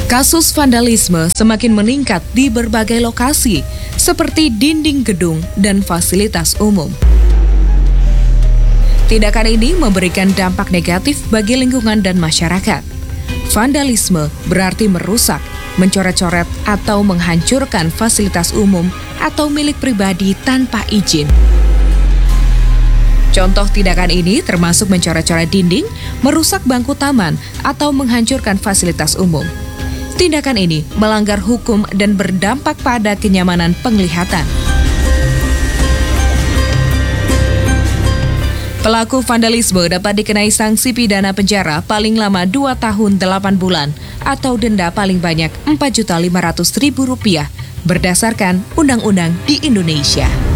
Kasus vandalisme semakin meningkat di berbagai lokasi, seperti dinding gedung dan fasilitas umum. Tindakan ini memberikan dampak negatif bagi lingkungan dan masyarakat. Vandalisme berarti merusak, mencoret-coret atau menghancurkan fasilitas umum atau milik pribadi tanpa izin. Contoh tindakan ini termasuk mencoret-coret dinding, merusak bangku taman, atau menghancurkan fasilitas umum. Tindakan ini melanggar hukum dan berdampak pada kenyamanan penglihatan. Pelaku vandalisme dapat dikenai sanksi pidana penjara paling lama 2 tahun 8 bulan atau denda paling banyak Rp4.500.000 berdasarkan undang-undang di Indonesia.